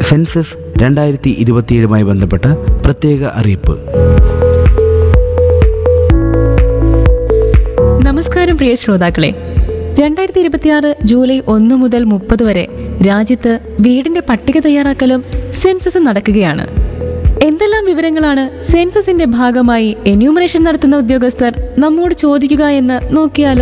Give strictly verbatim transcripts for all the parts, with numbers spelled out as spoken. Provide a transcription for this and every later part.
Census രണ്ടായിരത്തി ഇരുപത്തിയേഴുമായി ബന്ധപ്പെട്ട പ്രത്യേക അറിയിപ്പ്. നമസ്കാരം പ്രിയ ശ്രോതാക്കളെ, രണ്ടായിരത്തി ഇരുപത്തിയാറ് ജൂലൈ ഒന്ന് മുതൽ മുപ്പത് വരെ രാജ്യത്ത് വീടിന്റെ പട്ടിക തയ്യാറാക്കലും സെൻസസും നടക്കുകയാണ്. എന്തെല്ലാം വിവരങ്ങളാണ് സെൻസസിന്റെ ഭാഗമായി എന്യൂമറേഷൻ നടത്തുന്ന ഉദ്യോഗസ്ഥർ നമ്മോട് ചോദിക്കുക എന്ന് നോക്കിയാലോ.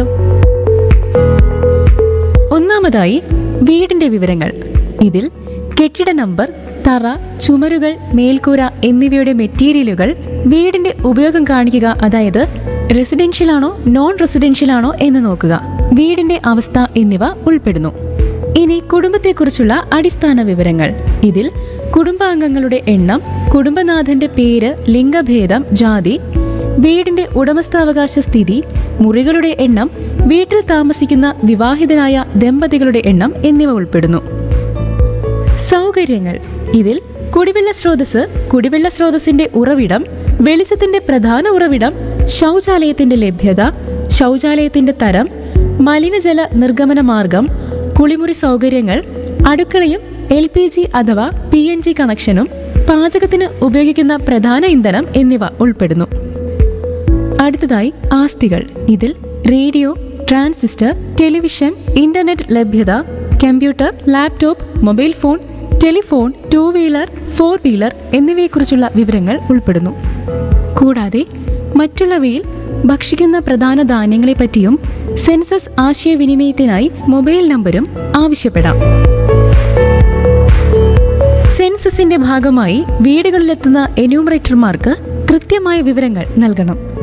ഒന്നാമതായി വീടിന്റെ വിവരങ്ങൾ. ഇതിൽ കെട്ടിട നമ്പർ, തറ, ചുമരുകൾ, മേൽക്കൂര എന്നിവയുടെ മെറ്റീരിയലുകൾ, വീടിന്റെ ഉപയോഗം കാണിക്കുക, അതായത് റെസിഡൻഷ്യൽ ആണോ നോൺ റെസിഡൻഷ്യൽ ആണോ എന്ന് നോക്കുക, വീടിന്റെ അവസ്ഥ എന്നിവ ഉൾപ്പെടുന്നു. ഇനി കുടുംബത്തെക്കുറിച്ചുള്ള അടിസ്ഥാന വിവരങ്ങൾ. ഇതിൽ കുടുംബാംഗങ്ങളുടെ എണ്ണം, കുടുംബനാഥന്റെ പേര്, ലിംഗഭേദം, ജാതി, വീടിന്റെ ഉടമസ്ഥാവകാശ സ്ഥിതി, മുറികളുടെ എണ്ണം, വീട്ടിൽ താമസിക്കുന്ന വിവാഹിതരായ ദമ്പതികളുടെ എണ്ണം എന്നിവ ഉൾപ്പെടുന്നു. സൗകര്യങ്ങൾ. ഇതിൽ കുടിവെള്ള സ്രോതസ്, കുടിവെള്ള സ്രോതസ്സിന്റെ ഉറവിടം, വെളിച്ചത്തിന്റെ പ്രധാന ഉറവിടം, ശൗചാലയത്തിന്റെ ലഭ്യത, ശൗചാലയത്തിന്റെ തരം, മലിനജല നിർഗമന മാർഗം, കുളിമുറി സൗകര്യങ്ങൾ, അടുക്കളയും എൽ പി ജി അഥവാ പി എൻ ജി കണക്ഷനും, പാചകത്തിന് ഉപയോഗിക്കുന്ന പ്രധാന ഇന്ധനം എന്നിവ ഉൾപ്പെടുന്നു. അടുത്തതായി ആസ്തികൾ. ഇതിൽ റേഡിയോ, ട്രാൻസിസ്റ്റർ, ടെലിവിഷൻ, ഇന്റർനെറ്റ് ലഭ്യത, computer, laptop, mobile phone, telephone, two wheeler, four wheeler എന്നിവയെക്കുറിച്ചുള്ള വിവരങ്ങൾ ഉൾപ്പെടുന്നു. കൂടാതെ മറ്റുള്ളവയിൽ ഭക്ഷിക്കുന്ന പ്രധാന ധാന്യങ്ങളെപ്പറ്റിയും സെൻസസ് ആശയവിനിമയത്തിനായി മൊബൈൽ നമ്പരും ആവശ്യപ്പെടാം. സെൻസസിന്റെ ഭാഗമായി വീടുകളിലെത്തുന്ന എന്യൂമറേറ്റർമാർക്ക് കൃത്യമായ വിവരങ്ങൾ നൽകണം.